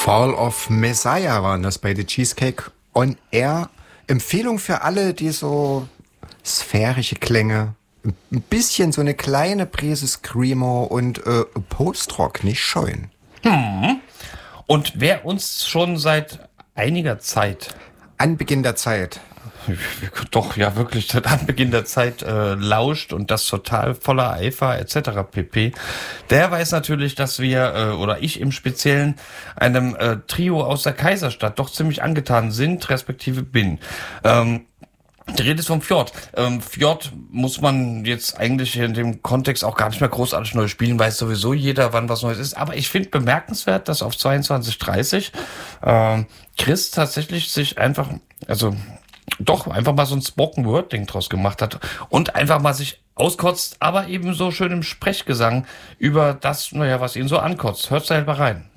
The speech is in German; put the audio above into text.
Fall of Messiah waren das bei The Cheesecake on Air. Empfehlung für alle, die so sphärische Klänge, ein bisschen so eine kleine Prise Screamo und Post-Rock nicht scheuen. Und wer uns schon seit einiger Zeit, Anbeginn der Zeit, doch ja wirklich seit Anbeginn der Zeit lauscht und das total voller Eifer etc. pp. Der weiß natürlich, dass wir, oder ich im Speziellen, einem Trio aus der Kaiserstadt doch ziemlich angetan sind, respektive bin. Die Rede ist vom Fjord. Fjord muss man jetzt eigentlich in dem Kontext auch gar nicht mehr großartig neu spielen, weiß sowieso jeder, wann was Neues ist. Aber ich finde bemerkenswert, dass auf 22:30 Chris tatsächlich sich einfach mal so ein Spoken-Word-Ding draus gemacht hat und einfach mal sich auskotzt, aber eben so schön im Sprechgesang über das, was ihn so ankotzt. Hört selber rein.